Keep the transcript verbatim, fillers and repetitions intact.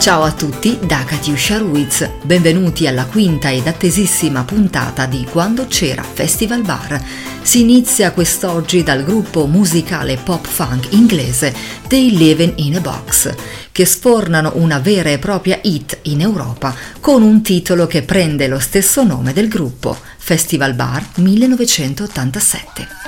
Ciao a tutti da Katiuscia Ruiz, benvenuti alla quinta ed attesissima puntata di Quando c'era Festival Bar. Si inizia quest'oggi dal gruppo musicale pop funk inglese They Livin' in a Box, che sfornano una vera e propria hit in Europa con un titolo che prende lo stesso nome del gruppo, Festival Bar millenovecentottantasette.